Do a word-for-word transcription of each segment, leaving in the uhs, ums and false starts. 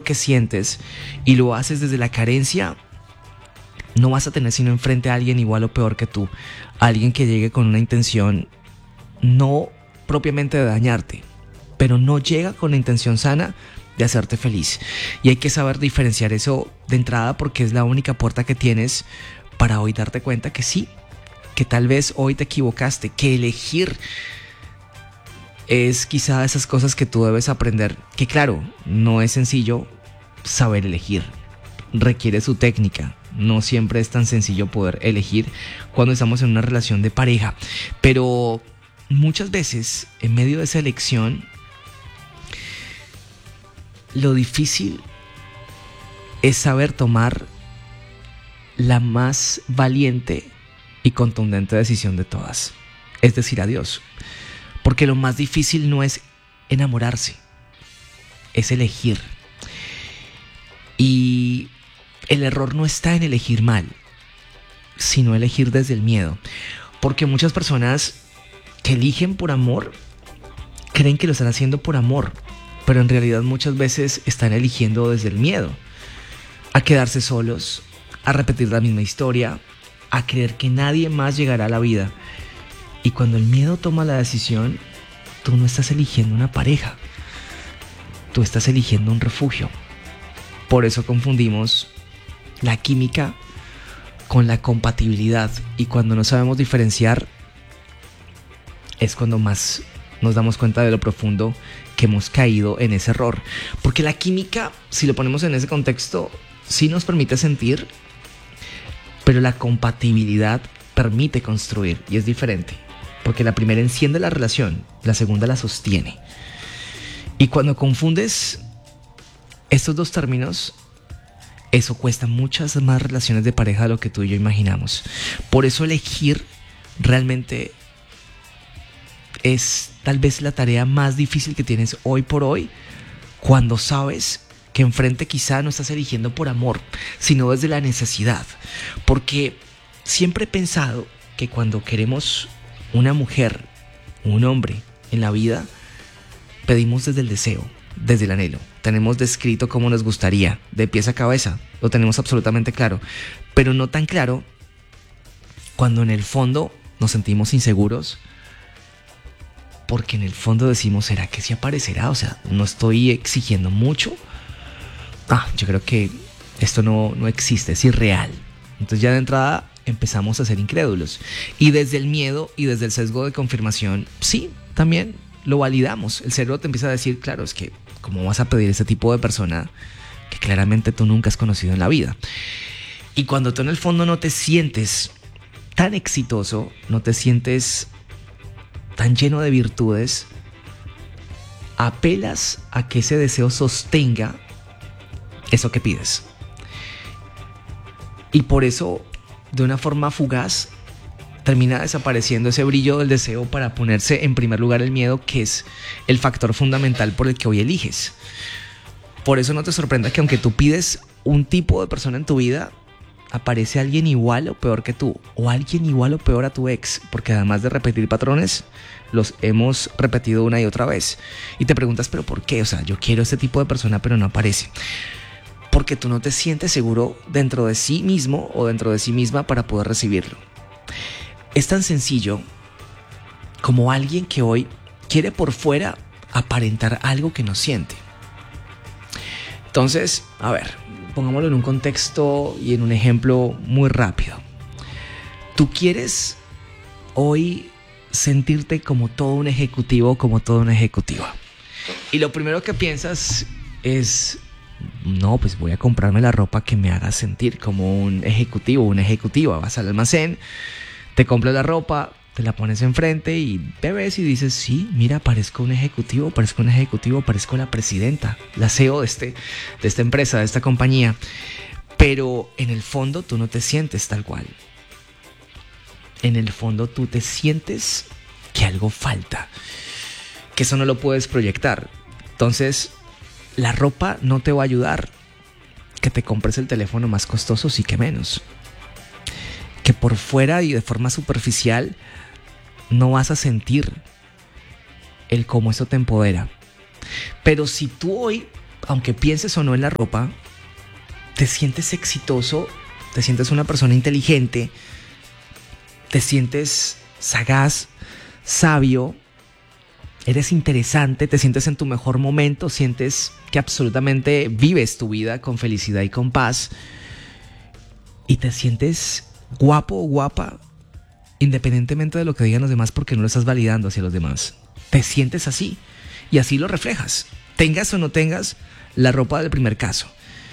que sientes y lo haces desde la carencia, no vas a tener sino enfrente a alguien igual o peor que tú. Alguien que llegue con una intención no propiamente de dañarte, pero no llega con la intención sana de hacerte feliz. Y hay que saber diferenciar eso de entrada, porque es la única puerta que tienes para hoy darte cuenta que sí, que tal vez hoy te equivocaste, que elegir es quizá esas cosas que tú debes aprender, que claro, no es sencillo saber elegir, requiere su técnica. No siempre es tan sencillo poder elegir cuando estamos en una relación de pareja, pero muchas veces en medio de esa elección, lo difícil es saber tomar la más valiente y contundente decisión de todas, es decir, a Dios. Porque lo más difícil no es enamorarse, es elegir. Y el error no está en elegir mal, sino elegir desde el miedo. Porque muchas personas que eligen por amor creen que lo están haciendo por amor, pero en realidad muchas veces están eligiendo desde el miedo, a quedarse solos, a repetir la misma historia, a creer que nadie más llegará a la vida. Y cuando el miedo toma la decisión, tú no estás eligiendo una pareja, tú estás eligiendo un refugio. Por eso confundimos la química con la compatibilidad, y cuando no sabemos diferenciar es cuando más nos damos cuenta de lo profundo que hemos caído en ese error. Porque la química, si lo ponemos en ese contexto, sí nos permite sentir, pero la compatibilidad permite construir, y es diferente. Porque la primera enciende la relación, la segunda la sostiene. Y cuando confundes estos dos términos, eso cuesta muchas más relaciones de pareja de lo que tú y yo imaginamos. Por eso elegir realmente es tal vez la tarea más difícil que tienes hoy por hoy, cuando sabes que enfrente quizá no estás eligiendo por amor, sino desde la necesidad. Porque siempre he pensado que cuando queremos una mujer, un hombre en la vida, pedimos desde el deseo, desde el anhelo. Tenemos descrito cómo nos gustaría, de pies a cabeza, lo tenemos absolutamente claro, pero no tan claro cuando en el fondo nos sentimos inseguros, porque en el fondo decimos, ¿será que sí aparecerá? O sea, no estoy exigiendo mucho. Ah, yo creo que esto no, no existe, es irreal. Entonces ya de entrada empezamos a ser incrédulos. Y desde el miedo y desde el sesgo de confirmación, sí, también lo validamos. El cerebro te empieza a decir, claro, es que ¿cómo vas a pedir ese tipo de persona que claramente tú nunca has conocido en la vida? Y cuando tú en el fondo no te sientes tan exitoso, no te sientes tan lleno de virtudes, apelas a que ese deseo sostenga eso que pides. Y por eso, de una forma fugaz, termina desapareciendo ese brillo del deseo para ponerse en primer lugar el miedo, que es el factor fundamental por el que hoy eliges. Por eso no te sorprenda que aunque tú pides un tipo de persona en tu vida, aparece alguien igual o peor que tú, o alguien igual o peor a tu ex, porque además de repetir patrones, los hemos repetido una y otra vez. Y te preguntas, ¿pero por qué? O sea, yo quiero este tipo de persona, pero no aparece. Porque tú no te sientes seguro dentro de sí mismo o dentro de sí misma para poder recibirlo. Es tan sencillo como alguien que hoy quiere por fuera aparentar algo que no siente. Entonces, a ver, pongámoslo en un contexto y en un ejemplo muy rápido. Tú quieres hoy sentirte como todo un ejecutivo, como toda una ejecutiva. Y lo primero que piensas es, no, pues voy a comprarme la ropa que me haga sentir como un ejecutivo, una ejecutiva. Vas al almacén, te compras la ropa, te la pones enfrente y te ves y dices, sí, mira, parezco un ejecutivo, parezco un ejecutivo, parezco la presidenta, la C E O de, este, de esta empresa, de esta compañía. Pero en el fondo tú no te sientes tal cual. En el fondo tú te sientes que algo falta, que eso no lo puedes proyectar. Entonces, la ropa no te va a ayudar. Que te compres el teléfono más costoso, sí que menos. Que por fuera y de forma superficial no vas a sentir el cómo eso te empodera. Pero si tú hoy aunque pienses o no en la ropa, te sientes exitoso, te sientes una persona inteligente, te sientes sagaz, sabio, eres interesante, te sientes en tu mejor momento, sientes que absolutamente vives tu vida con felicidad y con paz, y te sientes guapo o guapa independientemente de lo que digan los demás, porque no lo estás validando hacia los demás. Te sientes así y así lo reflejas, tengas o no tengas la ropa del primer caso.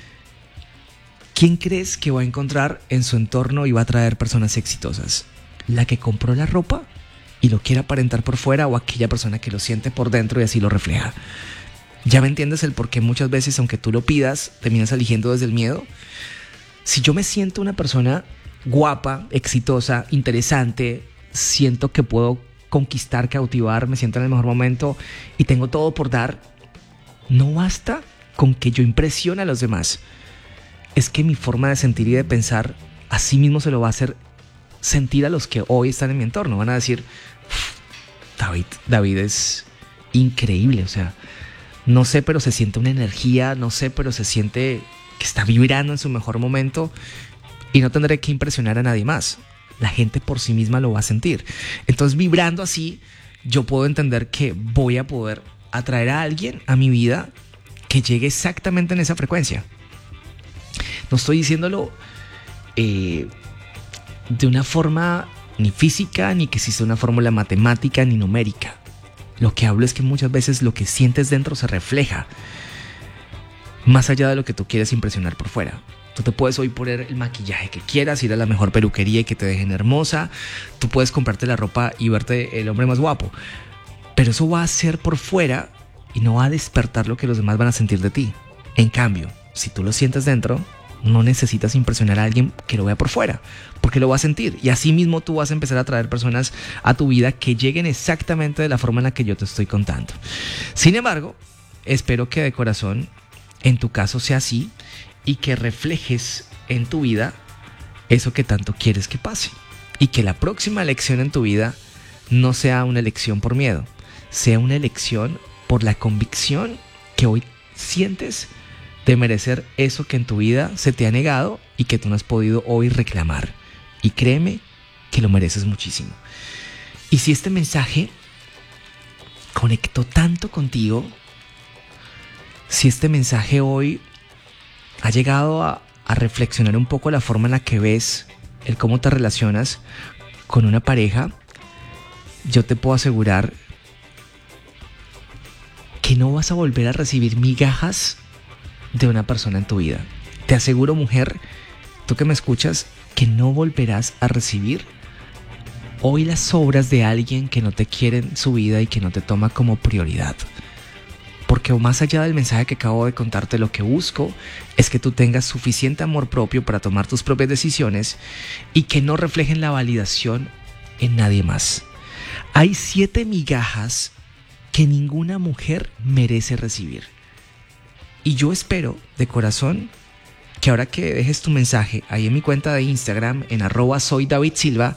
¿Quién crees que va a encontrar en su entorno y va a atraer personas exitosas? ¿La que compró la ropa y lo quiere aparentar por fuera, o aquella persona que lo siente por dentro y así lo refleja? ¿Ya me entiendes el por qué muchas veces, aunque tú lo pidas, terminas eligiendo desde el miedo? Si yo me siento una persona guapa, exitosa, interesante, siento que puedo conquistar, cautivar, me siento en el mejor momento y tengo todo por dar, no basta con que yo impresione a los demás. Es que mi forma de sentir y de pensar así mismo se lo va a hacer sentir a los que hoy están en mi entorno. Van a decir, David, David es increíble, o sea, no sé, pero se siente una energía, no sé, pero se siente que está vibrando en su mejor momento, y no tendré que impresionar a nadie más. La gente por sí misma lo va a sentir. Entonces, vibrando así, yo puedo entender que voy a poder atraer a alguien a mi vida que llegue exactamente en esa frecuencia. No estoy diciéndolo eh, de una forma ni física, ni que exista una fórmula matemática, ni numérica. Lo que hablo es que muchas veces lo que sientes dentro se refleja, más allá de lo que tú quieres impresionar por fuera. Tú te puedes hoy poner el maquillaje que quieras, ir a la mejor peluquería y que te dejen hermosa. Tú puedes comprarte la ropa y verte el hombre más guapo. Pero eso va a ser por fuera y no va a despertar lo que los demás van a sentir de ti. En cambio, si tú lo sientes dentro, no necesitas impresionar a alguien que lo vea por fuera, porque lo va a sentir. Y así mismo tú vas a empezar a traer personas a tu vida que lleguen exactamente de la forma en la que yo te estoy contando. Sin embargo, espero que de corazón en tu caso sea así, y que reflejes en tu vida eso que tanto quieres que pase, y que la próxima elección en tu vida no sea una elección por miedo, sea una elección por la convicción que hoy sientes de merecer eso que en tu vida se te ha negado y que tú no has podido hoy reclamar. Y créeme que lo mereces muchísimo. Y si este mensaje conectó tanto contigo, si este mensaje hoy ha llegado a, a reflexionar un poco la forma en la que ves el cómo te relacionas con una pareja, yo te puedo asegurar que no vas a volver a recibir migajas de una persona en tu vida. Te aseguro, mujer, tú que me escuchas, que no volverás a recibir hoy las sobras de alguien que no te quiere en su vida y que no te toma como prioridad. Porque más allá del mensaje que acabo de contarte, lo que busco es que tú tengas suficiente amor propio para tomar tus propias decisiones y que no reflejen la validación en nadie más. Hay siete migajas que ninguna mujer merece recibir. Y yo espero de corazón que ahora que dejes tu mensaje ahí en mi cuenta de Instagram, en arroba soy David Silva,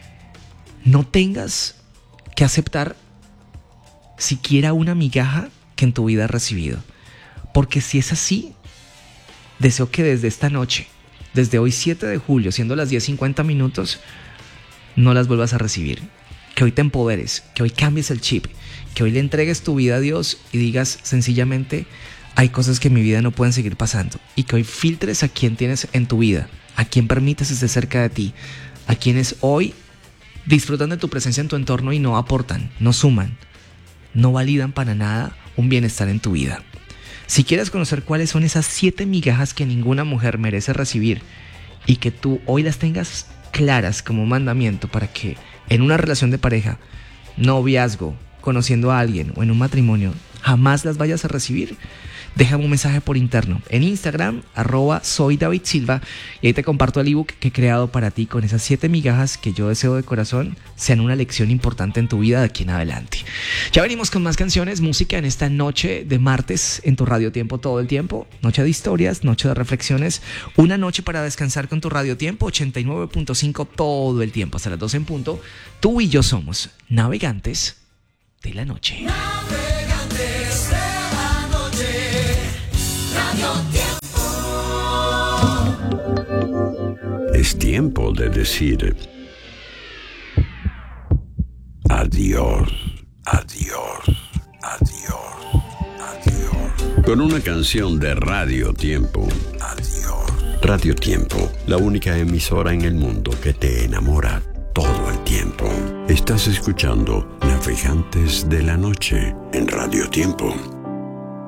no tengas que aceptar siquiera una migaja que en tu vida has recibido. Porque si es así, deseo que desde esta noche, desde hoy siete de julio, siendo las diez cincuenta minutos, no las vuelvas a recibir. Que hoy te empoderes, que hoy cambies el chip, que hoy le entregues tu vida a Dios y digas sencillamente, hay cosas que en mi vida no pueden seguir pasando, y que hoy filtres a quién tienes en tu vida, a quién permites estar cerca de ti, a quienes hoy disfrutan de tu presencia en tu entorno y no aportan, no suman, no validan para nada un bienestar en tu vida. Si quieres conocer cuáles son esas siete migajas que ninguna mujer merece recibir y que tú hoy las tengas claras como mandamiento para que en una relación de pareja, noviazgo, conociendo a alguien o en un matrimonio jamás las vayas a recibir, déjame un mensaje por interno en Instagram, arroba soy David Silva, y ahí te comparto el ebook que he creado para ti con esas siete migajas que yo deseo de corazón sean una lección importante en tu vida de aquí en adelante. Ya venimos con más canciones, música en esta noche de martes en tu Radio Tiempo todo el tiempo. Noche de historias, noche de reflexiones, una noche para descansar con tu Radio Tiempo ochenta y nueve punto cinco todo el tiempo hasta las doce en punto. Tú y yo somos navegantes de la noche. Navegantes de la noche. Es tiempo de decir adiós, adiós, adiós, adiós. Con una canción de Radio Tiempo. Adiós. Radio Tiempo, la única emisora en el mundo que te enamora todo el tiempo. Estás escuchando Navegantes de la Noche en Radio Tiempo.